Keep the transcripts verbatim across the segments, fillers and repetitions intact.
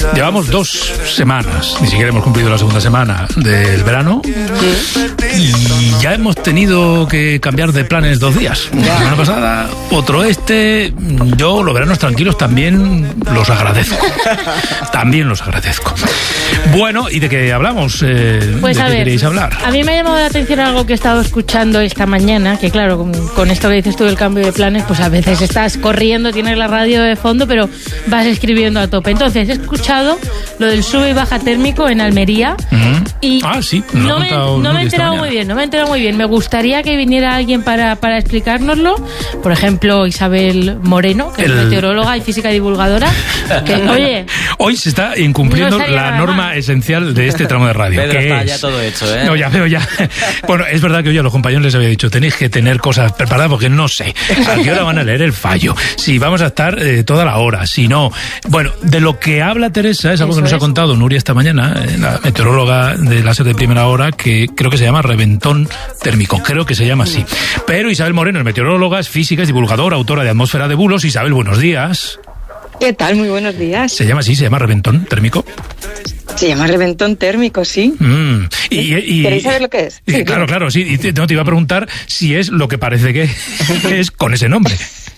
Llevamos dos semanas, ni siquiera hemos cumplido la segunda semana del verano, y ya hemos tenido que cambiar de planes dos días. La semana pasada, otro este. Yo, los veranos tranquilos también los agradezco. También los agradezco. Bueno, ¿y de qué hablamos? Eh, pues ¿De a qué ver, queréis hablar? A mí me ha llamado la atención algo que he estado escuchando esta mañana, que claro, con, con esto que dices tú del cambio de planes, pues a veces estás corriendo, tienes la radio de fondo, pero vas escribiendo a tope. Entonces, he escuchado lo del sube y baja térmico en Almería. Uh-huh. Y ah, sí. No me, no me he enterado muy bien, no me he enterado muy bien. Me gustaría que viniera alguien para, para explicárnoslo. Por ejemplo, Isabel Moreno, que el... es meteoróloga y física divulgadora. Que, oye, hoy se está incumpliendo no la norma mal. esencial de este tramo de radio. Pedro, que está es... ya todo hecho, ¿eh? No, ya veo, ya. Bueno, es verdad que hoy a los compañeros les había dicho, tenéis que tener cosas preparadas porque no sé a qué hora van a leer el fallo, si vamos a estar eh, toda la hora, si no. Bueno, de lo que habla Teresa es algo Eso que nos es. ha contado Nuria esta mañana, eh, la meteoróloga de láser de primera hora, que creo que se llama reventón térmico, creo que se llama así. Pero Isabel Moreno es meteoróloga, es física, es divulgadora, autora de Atmósfera de Bulos. Isabel, buenos días. ¿Qué tal? Muy buenos días. ¿Se llama así? ¿Se llama reventón térmico? Se llama reventón térmico, sí. Mm. Y, y, ¿Queréis saber lo que es? Y, claro, claro, sí. Y te, no, te iba a preguntar si es lo que parece que es con ese nombre.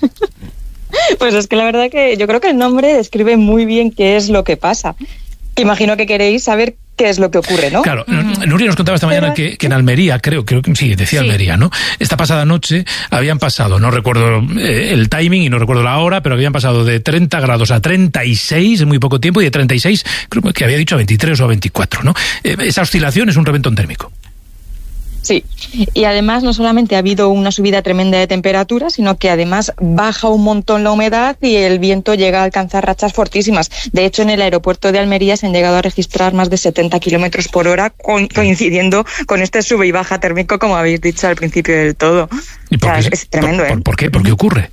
Pues es que la verdad que yo creo que el nombre describe muy bien qué es lo que pasa. Imagino que queréis saber qué es lo que ocurre, ¿no? Claro, uh-huh. Nuria nos contaba esta mañana que, que en Almería, creo, creo que sí, decía sí. Almería, ¿no? Esta pasada noche habían pasado, no recuerdo eh, el timing y no recuerdo la hora, pero habían pasado de treinta grados a treinta y seis en muy poco tiempo, y de treinta y seis, creo que había dicho a veintitrés o a veinticuatro, ¿no? Eh, esa oscilación es un reventón térmico. Sí, y además no solamente ha habido una subida tremenda de temperatura, sino que además baja un montón la humedad y el viento llega a alcanzar rachas fortísimas. De hecho, en el aeropuerto de Almería se han llegado a registrar más de setenta kilómetros por hora, co- coincidiendo con este sube y baja térmico, como habéis dicho al principio del todo. ¿Y por o sea, qué, es, es tremendo, por, ¿eh? Por, ¿Por qué? ¿Por qué ocurre?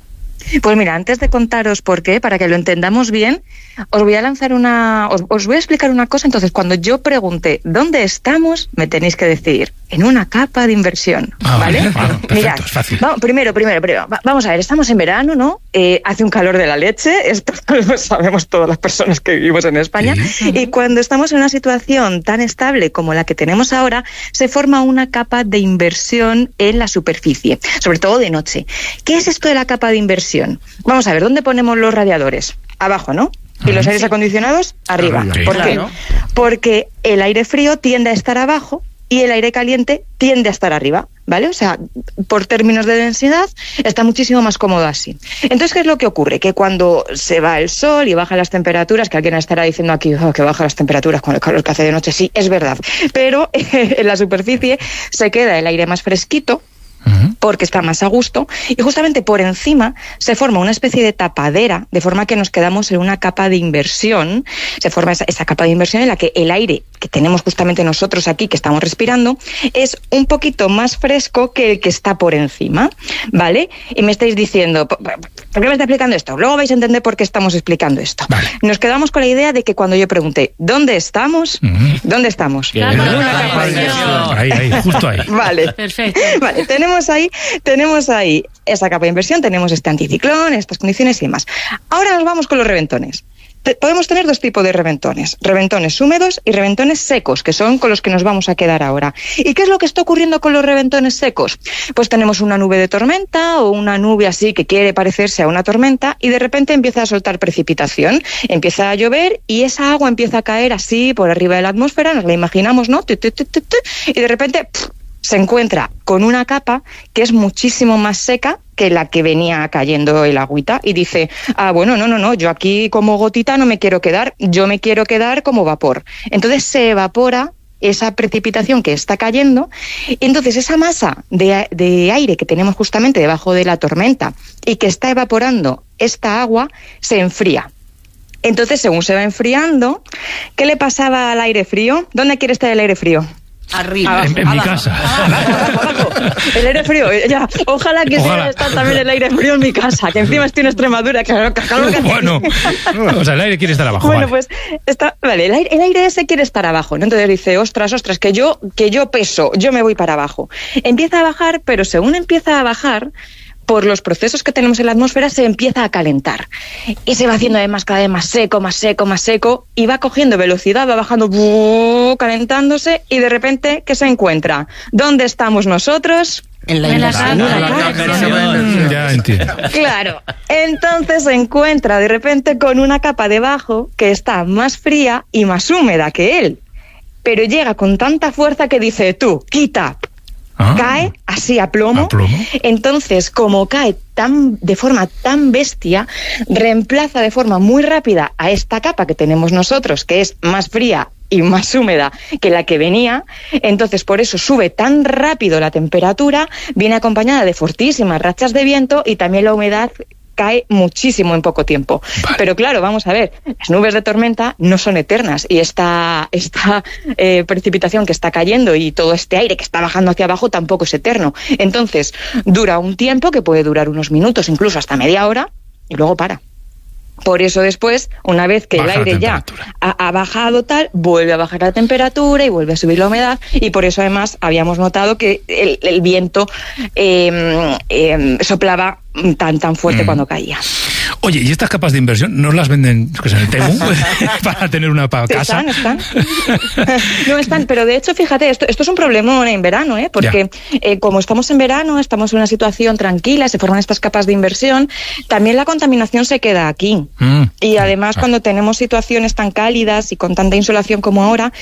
Pues mira, antes de contaros por qué, para que lo entendamos bien, os voy a lanzar una, os, os voy a explicar una cosa. Entonces, cuando yo pregunte ¿dónde estamos?, me tenéis que decir en una capa de inversión, ah, ¿vale? Vale, bueno, perfecto, Mirad, es fácil. Vamos, primero, primero, primero, va, vamos a ver, estamos en verano, ¿no? Eh, hace un calor de la leche, esto lo sabemos todas las personas que vivimos en España, sí. Y cuando estamos en una situación tan estable como la que tenemos ahora, se forma una capa de inversión en la superficie, sobre todo de noche. ¿Qué es esto de la capa de inversión? Vamos a ver, ¿dónde ponemos los radiadores? Abajo, ¿no? Y los aires acondicionados, arriba. Sí, ¿Por qué? claro. Porque el aire frío tiende a estar abajo y el aire caliente tiende a estar arriba, ¿vale? O sea, por términos de densidad, está muchísimo más cómodo así. Entonces, ¿qué es lo que ocurre? Que cuando se va el sol y bajan las temperaturas, que alguien estará diciendo aquí oh, que bajan las temperaturas con el calor que hace de noche, sí, es verdad. Pero eh, en la superficie se queda el aire más fresquito, porque está más a gusto, y justamente por encima se forma una especie de tapadera, de forma que nos quedamos en una capa de inversión. Se forma esa, esa capa de inversión en la que el aire que tenemos justamente nosotros aquí, que estamos respirando, es un poquito más fresco que el que está por encima, ¿vale? Y me estáis diciendo, ¿por qué me está explicando esto? Luego vais a entender por qué estamos explicando esto. Vale. Nos quedamos con la idea de que cuando yo pregunté ¿dónde estamos? Uh-huh. ¿Dónde estamos? La en capa una de capa de inversión. Ahí, ahí, justo ahí. Vale. Perfecto. Vale, tenemos ahí, tenemos ahí esa capa de inversión, tenemos este anticiclón, estas condiciones y demás. Ahora nos vamos con los reventones. Te, podemos tener dos tipos de reventones, reventones húmedos y reventones secos, que son con los que nos vamos a quedar ahora. ¿Y qué es lo que está ocurriendo con los reventones secos? Pues tenemos una nube de tormenta o una nube así que quiere parecerse a una tormenta y de repente empieza a soltar precipitación, empieza a llover y esa agua empieza a caer así por arriba de la atmósfera, nos la imaginamos, ¿no? Y de repente ¡puf!, se encuentra con una capa que es muchísimo más seca que la que venía cayendo el agüita y dice, ah, bueno, no, no, no, yo aquí como gotita no me quiero quedar, yo me quiero quedar como vapor. Entonces se evapora esa precipitación que está cayendo y entonces esa masa de, de aire que tenemos justamente debajo de la tormenta y que está evaporando esta agua se enfría. Entonces, según se va enfriando, ¿qué le pasaba al aire frío? ¿Dónde quiere estar el aire frío? Arriba. Abajo, en, en mi abajo, casa. Abajo, abajo, abajo. El aire frío, ya. Ojalá que Ojalá. esté también el aire frío en mi casa, que encima estoy en Extremadura, claro, claro que Bueno, o sea, el aire quiere estar abajo. Bueno, vale. pues está, vale, el aire, el aire ese quiere estar abajo, ¿no? Entonces dice, ostras, ostras, que yo, que yo peso, yo me voy para abajo. Empieza a bajar, pero según empieza a bajar, por los procesos que tenemos en la atmósfera, se empieza a calentar. Y se va haciendo además cada vez más seco, más seco, más seco, y va cogiendo velocidad, va bajando, ¡buuu!, calentándose, y de repente, ¿qué se encuentra? ¿Dónde estamos nosotros? En la En la inversión. cama. En la inversión. Ya entiendo. Claro, entonces se encuentra de repente con una capa debajo que está más fría y más húmeda que él, pero llega con tanta fuerza que dice, tú, quita, Ah. cae así a plomo. ¿A plomo? Entonces, como cae tan de forma tan bestia, reemplaza de forma muy rápida a esta capa que tenemos nosotros, que es más fría y más húmeda que la que venía. Entonces, por eso sube tan rápido la temperatura, viene acompañada de fortísimas rachas de viento, y también la humedad cae muchísimo en poco tiempo. Vale. Pero claro, vamos a ver, las nubes de tormenta no son eternas, y esta, esta eh, precipitación que está cayendo y todo este aire que está bajando hacia abajo tampoco es eterno. Entonces, dura un tiempo que puede durar unos minutos, incluso hasta media hora, y luego para. Por eso después, una vez que Baja el aire la ya temperatura. ha, ha bajado tal, vuelve a bajar la temperatura y vuelve a subir la humedad, y por eso además habíamos notado que el, el viento eh, eh, soplaba tan tan fuerte Mm. cuando caía. Oye, ¿y estas capas de inversión no las venden, yo qué sé, en el Temu para tener una para casa? Están, están. No están, pero de hecho, fíjate, esto, esto es un problemón en verano, ¿eh? Porque eh, como estamos en verano, estamos en una situación tranquila, se forman estas capas de inversión, también la contaminación se queda aquí. Mm. Y además, Ah. cuando tenemos situaciones tan cálidas y con tanta insolación como ahora,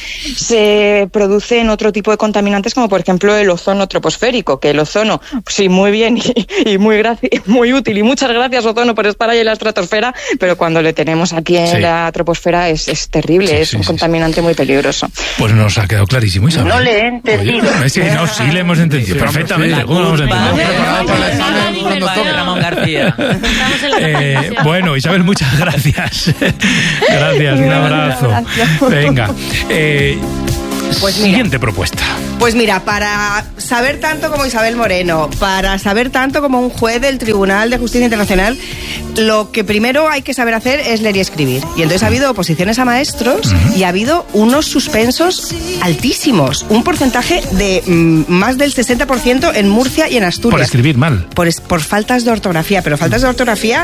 se producen otro tipo de contaminantes, como por ejemplo el ozono troposférico, que el ozono, sí, muy bien y, y muy, graci- muy útil, y muchas gracias, ozono, por estar ahí en la estratosfera, pero cuando le tenemos aquí en Sí. la troposfera es, es terrible, Sí, es sí, un sí, contaminante muy peligroso. Pues nos ha quedado clarísimo, Isabel. No le he entendido. Oye, sí, no, sí le hemos entendido Sí, perfectamente. sí. ¿Cómo lo hemos entendido? Preparado para el examen cuando toque. Ramón García. Estamos en la Eh, televisión. bueno, Isabel, muchas gracias. Gracias, un abrazo. Gracias. Venga. Eh, Pues mira. siguiente propuesta. Pues mira, para saber tanto como Isabel Moreno, para saber tanto como un juez del Tribunal de Justicia Internacional, lo que primero hay que saber hacer es leer y escribir. Y entonces ha habido oposiciones a maestros y ha habido unos suspensos altísimos. Un porcentaje de mm, más del sesenta por ciento en Murcia y en Asturias. Por escribir mal. Por, es- por faltas de ortografía, pero faltas de ortografía,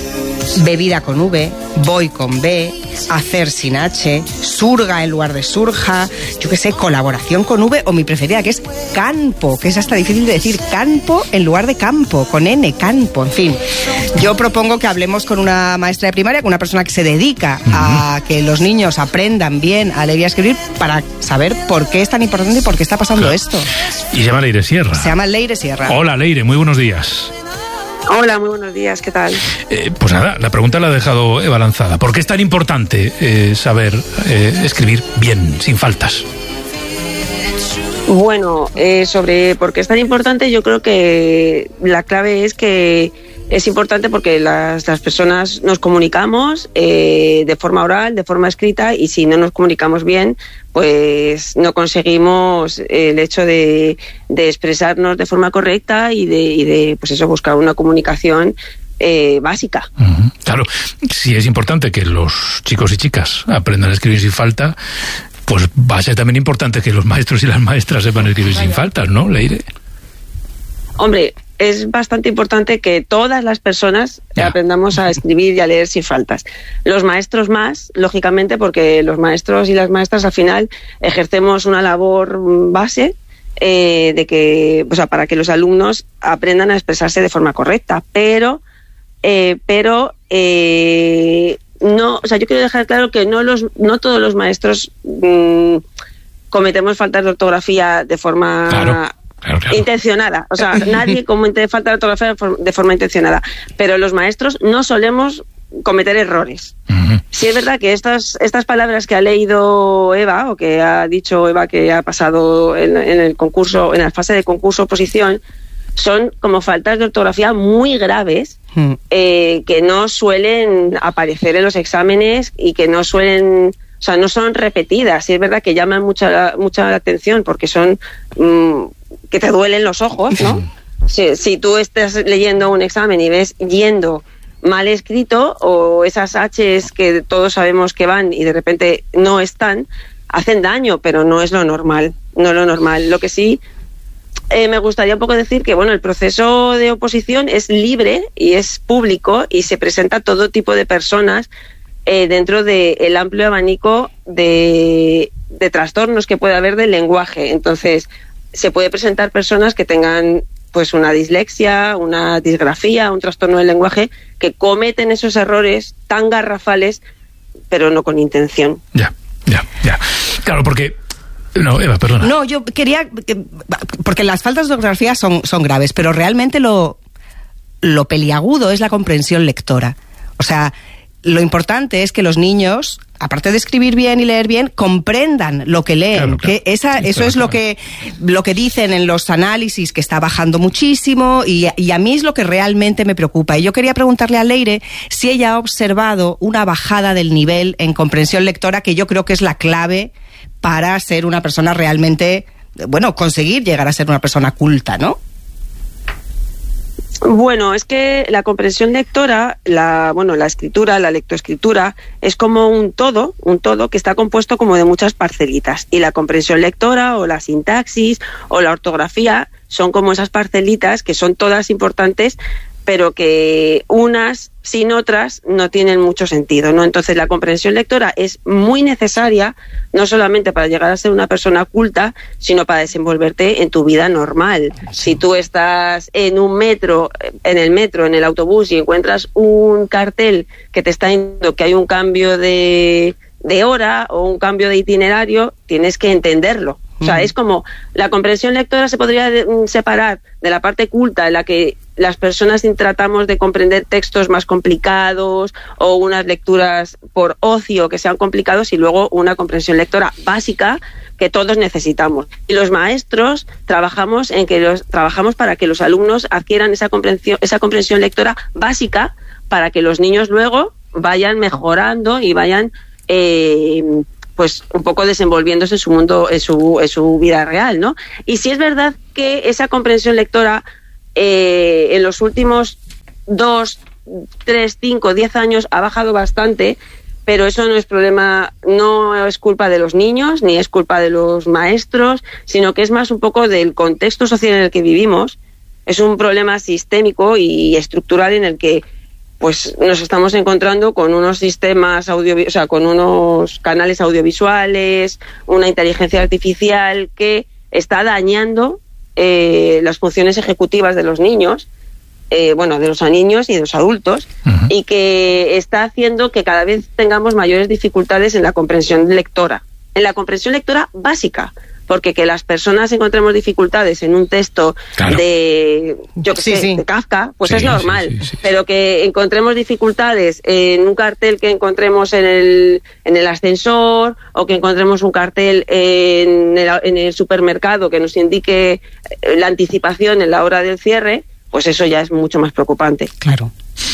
bebida con V, voy con B, hacer sin H, surga en lugar de surja, yo qué sé, colaboración con V, o mi preferida, que es campo, que es hasta difícil de decir, campo en lugar de campo, con N, campo, en fin. Yo propongo que hablemos con una maestra de primaria, con una persona que se dedica a que los niños aprendan bien a leer y a escribir, para saber por qué es tan importante y por qué está pasando Claro. esto. Y se llama Leire Sierra. Se llama Leire Sierra. Hola, Leire, muy buenos días. Hola, muy buenos días, ¿qué tal? Eh, pues nada, la pregunta la ha dejado Eva lanzada. ¿Por qué es tan importante eh, saber eh, escribir bien, sin faltas? Bueno, eh, sobre por qué es tan importante, yo creo que la clave es que es importante porque las, las personas nos comunicamos eh, de forma oral, de forma escrita, y si no nos comunicamos bien, pues no conseguimos el hecho de, de expresarnos de forma correcta y de, y de pues eso, buscar una comunicación eh, básica. Ujú. Claro, si es importante que los chicos y chicas aprendan a escribir sin falta, pues va a ser también importante que los maestros y las maestras sepan escribir sin faltas, ¿no, Leire? Hombre, es bastante importante que todas las personas Ya. aprendamos a escribir y a leer sin faltas. Los maestros más, lógicamente, porque los maestros y las maestras al final ejercemos una labor mm, base eh, de que, o sea, para que los alumnos aprendan a expresarse de forma correcta. Pero, eh, pero eh, no, o sea, yo quiero dejar claro que no los, no todos los maestros mm, cometemos faltas de ortografía de forma Claro. Claro, claro. intencionada, o sea, nadie comete falta de ortografía de, for- de forma intencionada, pero los maestros no solemos cometer errores. Ujú. Sí es verdad que estas estas palabras que ha leído Eva, o que ha dicho Eva que ha pasado en, en el concurso, en la fase de concurso oposición, son como faltas de ortografía muy graves, Mm. eh, que no suelen aparecer en los exámenes y que no suelen, o sea, no son repetidas. Sí es verdad que llaman mucha mucha la atención porque son mm, que te duelen los ojos, ¿no? Si, si tú estás leyendo un examen y ves yendo mal escrito, o esas H's que todos sabemos que van y de repente no están, hacen daño, pero no es lo normal, no es lo normal. Lo que sí eh, me gustaría un poco decir que, bueno, el proceso de oposición es libre y es público y se presenta a todo tipo de personas eh, dentro del amplio abanico de, de trastornos que puede haber del lenguaje. Entonces, se puede presentar personas que tengan pues una dislexia, una disgrafía, un trastorno del lenguaje, que cometen esos errores tan garrafales, pero no con intención. Ya, ya, ya. Claro, porque... No, Eva, perdona. No, yo quería... Porque las faltas de ortografía son, son graves, pero realmente lo, lo peliagudo es la comprensión lectora. O sea, lo importante es que los niños, aparte de escribir bien y leer bien, comprendan lo que leen. Claro, claro. Que esa, sí, eso claro, es lo que, lo que dicen en los análisis, que está bajando muchísimo, y, y a mí es lo que realmente me preocupa. Y yo quería preguntarle a Leire si ella ha observado una bajada del nivel en comprensión lectora, que yo creo que es la clave para ser una persona realmente, bueno, conseguir llegar a ser una persona culta, ¿no? Bueno, es que la comprensión lectora, la, bueno, la escritura, la lectoescritura, es como un todo, un todo que está compuesto como de muchas parcelitas. Y la comprensión lectora o la sintaxis o la ortografía son como esas parcelitas que son todas importantes, pero que unas sin otras no tienen mucho sentido, ¿no? Entonces la comprensión lectora es muy necesaria, no solamente para llegar a ser una persona culta, sino para desenvolverte en tu vida normal. Si tú estás en un metro, en el metro, en el autobús, y encuentras un cartel que te está diciendo que hay un cambio de, de hora o un cambio de itinerario, tienes que entenderlo. O sea, es como, la comprensión lectora se podría separar de la parte culta, en la que las personas tratamos de comprender textos más complicados o unas lecturas por ocio que sean complicados, y luego una comprensión lectora básica que todos necesitamos. Y los maestros trabajamos en que los trabajamos para que los alumnos adquieran esa comprensión, esa comprensión lectora básica, para que los niños luego vayan mejorando y vayan eh, pues un poco desenvolviéndose en su mundo, en su, en su vida real, ¿no? Y sí es verdad que esa comprensión lectora eh, en los últimos dos, tres, cinco, diez años ha bajado bastante, pero eso no es problema, no es culpa de los niños, ni es culpa de los maestros, sino que es más un poco del contexto social en el que vivimos. Es un problema sistémico y estructural en el que pues nos estamos encontrando con unos sistemas audio, o sea, con unos canales audiovisuales, una inteligencia artificial que está dañando eh, las funciones ejecutivas de los niños, eh, bueno, de los niños y de los adultos, uh-huh. y que está haciendo que cada vez tengamos mayores dificultades en la comprensión lectora, en la comprensión lectora básica. Porque que las personas encontremos dificultades en un texto claro. de, yo qué sí, sé, sí. de Kafka, pues sí, es normal. Sí, sí, sí. Pero que encontremos dificultades en un cartel que encontremos en el, en el ascensor, o que encontremos un cartel en el, en el supermercado que nos indique la anticipación en la hora del cierre, pues eso ya es mucho más preocupante. Claro.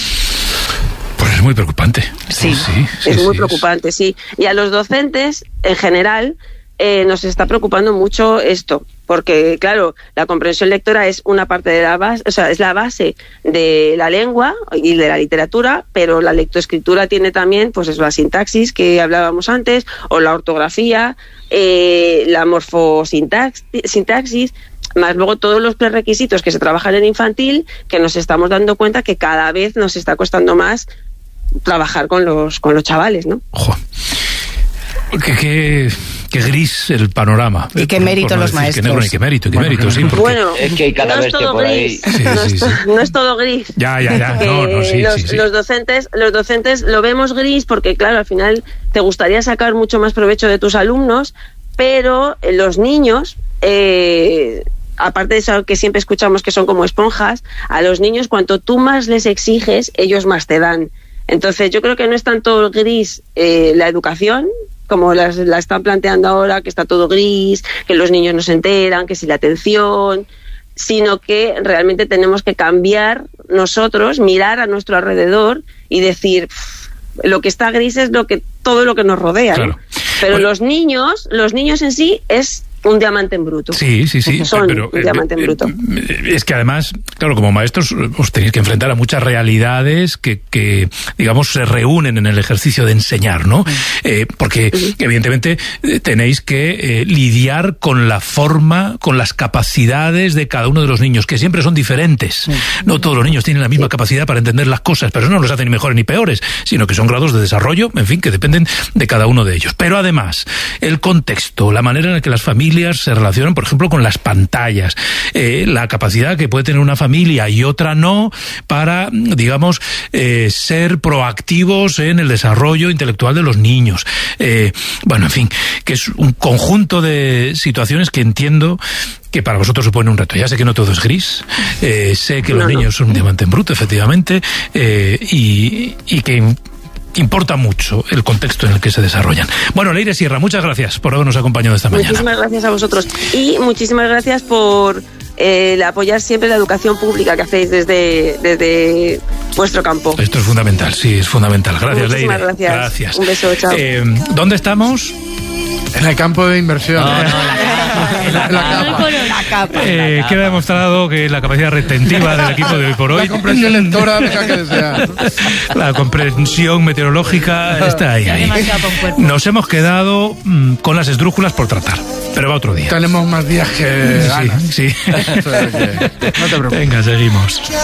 Pues es muy preocupante. Sí, sí, sí es sí, muy sí, preocupante, es... sí. Y a los docentes, en general, Eh, nos está preocupando mucho esto, porque claro, la comprensión lectora es una parte de la base, o sea, es la base de la lengua y de la literatura, pero la lectoescritura tiene también, pues es la sintaxis que hablábamos antes, o la ortografía, eh, la morfosintaxis, más luego todos los prerequisitos que se trabajan en infantil, que nos estamos dando cuenta que cada vez nos está costando más trabajar con los con los chavales, ¿no? Ojo. ¿Qué, qué, qué gris el panorama. Y qué mérito por no los decir, maestros. Qué negro, y qué mérito, qué bueno, mérito, sí. Porque... Bueno, es que cada no vez es todo que por gris, ahí... Sí, no, sí, es, sí. no es todo gris. Ya, ya, ya, no, no, sí, los, sí, sí. Los docentes, los docentes lo vemos gris porque, claro, al final te gustaría sacar mucho más provecho de tus alumnos, pero los niños... Eh, aparte de eso que siempre escuchamos que son como esponjas, a los niños cuanto tú más les exiges, ellos más te dan. Entonces yo creo que no es tanto gris eh, la educación, como las, la están planteando ahora, que está todo gris, que los niños no se enteran, que si la atención, sino que realmente tenemos que cambiar nosotros, mirar a nuestro alrededor y decir, lo que está gris es lo que todo lo que nos rodea, claro. ¿no? Pero bueno, los niños, los niños en sí es un diamante en bruto. Sí, sí, sí. Son pero, un diamante en bruto. Es que además, claro, como maestros os tenéis que enfrentar a muchas realidades que, que digamos, se reúnen en el ejercicio de enseñar, ¿no? Eh, porque, evidentemente, tenéis que eh, lidiar con la forma, con las capacidades de cada uno de los niños, que siempre son diferentes. No todos los niños tienen la misma capacidad para entender las cosas, pero eso no los hace ni mejores ni peores, sino que son grados de desarrollo, en fin, que dependen de cada uno de ellos. Pero además, el contexto, la manera en la que las familias se relacionan, por ejemplo, con las pantallas, eh, la capacidad que puede tener una familia y otra no para, digamos, eh, ser proactivos en el desarrollo intelectual de los niños. Eh, bueno, en fin, que es un conjunto de situaciones que entiendo que para vosotros supone un reto. Ya sé que no todo es gris, eh, sé que los no, niños no. son un diamante en bruto, efectivamente, eh, y, y que importa mucho el contexto en el que se desarrollan. Bueno, Leire Sierra, muchas gracias por habernos acompañado esta mañana. Muchísimas gracias a vosotros y muchísimas gracias por eh, apoyar siempre la educación pública que hacéis desde, desde vuestro campo. Esto es fundamental, sí, es fundamental. Gracias, Muchísimas Leire. gracias. Gracias. Un beso, chao. Eh, ¿Dónde estamos? En el campo de inversión. No, no, la capa. La capa. La capa. Eh, queda demostrado que la capacidad retentiva del equipo de hoy por hoy, La comprensión lectora deja que desear. la comprensión meteorológica está ahí, ahí. Demasiado con cuerpo. Nos hemos quedado mm, con las esdrújulas por tratar, pero va otro día. Tenemos más días que ganas. Sí, sí. O sea que no te preocupes. Venga, seguimos.